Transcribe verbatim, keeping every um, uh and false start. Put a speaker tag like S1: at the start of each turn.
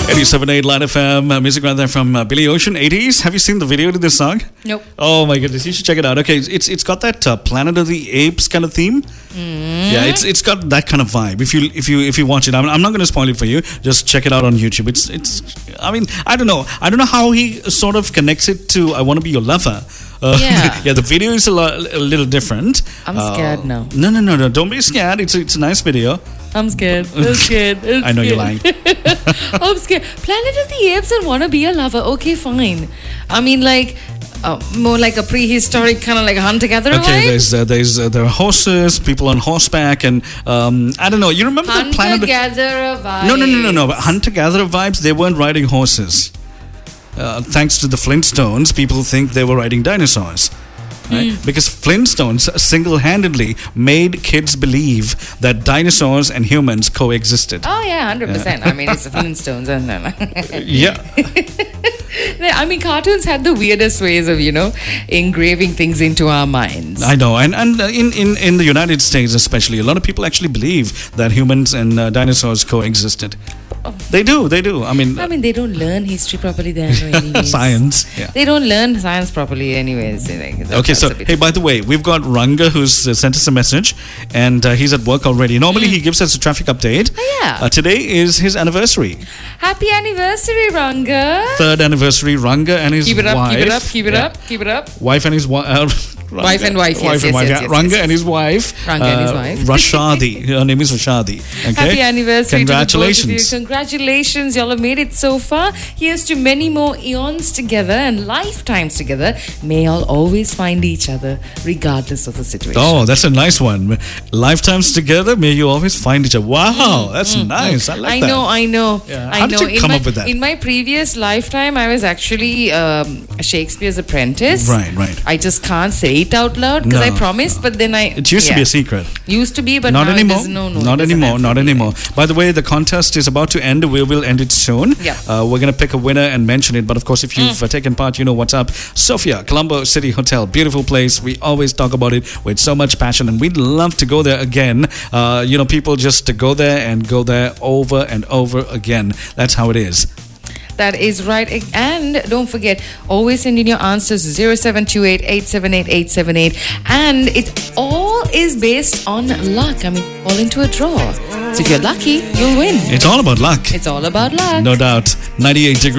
S1: eighty-seven point eight Line F M, uh, music right there from uh, Billy Ocean, eighties. Have you seen the video to this song?
S2: Nope.
S1: Oh my goodness, you should check it out. Okay, it's it's got that uh, Planet of the Apes kind of theme.
S2: Mm.
S1: Yeah, it's it's got that kind of vibe. If you if you if you watch it, I'm, I'm not going to spoil it for you. Just check it out on YouTube. It's it's. I mean, I don't know. I don't know how he sort of connects it to "I Want to Be Your Lover." Uh,
S2: Yeah.
S1: yeah, the video is a, lo- a little different.
S2: I'm
S1: Uh,
S2: scared now.
S1: No, no, no, no. Don't be scared. It's a, it's a nice video.
S2: I'm scared. I'm scared. I'm
S1: I know you're lying.
S2: I'm scared. Planet of the Apes and Wanna Be a Lover. Okay, fine. I mean, like, uh, more like a prehistoric kind of like hunter-gatherer
S1: Okay,
S2: vibe.
S1: there's uh, there's uh, there are horses, people on horseback, and um, I don't know. You remember the Planet?
S2: Hunter-gatherer vibe.
S1: No, no, no, no, no. But hunter-gatherer vibes. They weren't riding horses. Uh, thanks to the Flintstones, people think they were riding dinosaurs. Right?
S2: Hmm.
S1: Because Flintstones single-handedly made kids believe that dinosaurs and humans coexisted.
S2: Oh yeah, hundred percent. I mean, it's the Flintstones, and then
S1: Yeah.
S2: I mean, cartoons had the weirdest ways of you know engraving things into our minds.
S1: I know, and and uh, in, in in the United States especially, a lot of people actually believe that humans and uh, dinosaurs coexisted. They do, they do. I mean,
S2: I mean, they don't learn history properly there, anyways.
S1: science. Yeah.
S2: They don't learn science properly, anyways. Like, that-
S1: Okay,
S2: that's
S1: so
S2: a bit-
S1: hey, by the way, we've got Ranga who's uh, sent us a message, and uh, he's at work already. Normally, he gives us a traffic update.
S2: Oh, yeah.
S1: Uh, today is his anniversary,
S2: Happy anniversary, Ranga.
S1: third anniversary. Ranga and his
S2: Keep it up,
S1: wife.
S2: keep it up, keep it
S1: Yeah.
S2: up, keep it up.
S1: Wife and his wife. Uh, Ranga-
S2: Wife and wife, yes,
S1: wife and
S2: yes,
S1: wife.
S2: yes,
S1: yeah.
S2: yes,
S1: Ranga
S2: yes.
S1: and his wife.
S2: Ranga and his wife.
S1: Rashadi. Her name is Rashadi. Okay.
S2: Happy anniversary
S1: Congratulations.
S2: to the both of you. Congratulations, y'all have made it so far. Here's to many more eons together and lifetimes together. May y'all always find each other, regardless of the situation.
S1: Oh, that's a nice one. Lifetimes together, may you always find each other. Wow, that's nice. I like
S2: I
S1: that.
S2: know, I know,
S1: Yeah.
S2: I
S1: How
S2: know.
S1: did you
S2: in
S1: come
S2: my,
S1: up with that?
S2: In my previous lifetime, I was actually um, Shakespeare's apprentice.
S1: Right, right.
S2: I just can't say it out loud because
S1: No,
S2: I promised, but then I.
S1: It used to be
S2: yeah.
S1: a secret.
S2: Used to be, but
S1: Not
S2: now
S1: anymore.
S2: It is, no, no,
S1: not
S2: it doesn't
S1: anymore.
S2: have to
S1: Not
S2: be.
S1: anymore. By the way, the contest is about to end. We will end it soon.
S2: Yeah.
S1: Uh, we're going to pick a winner and mention it. But of course, if you've
S2: Mm.
S1: uh, taken part, you know what's up. Sophia, Colombo City Hotel. Beautiful place. We always talk about it with so much passion. And we'd love to go there again. Uh, you know, people just to go there and go there over and over again. That's how it is.
S2: That is right. And don't forget, always send in your answers zero seven two eight, eight seven eight, eight seven eight. And it all is based on luck. I mean, fall into a draw. So if you're lucky, you'll win.
S1: It's all about luck.
S2: It's all about luck.
S1: No doubt. ninety-eight degrees.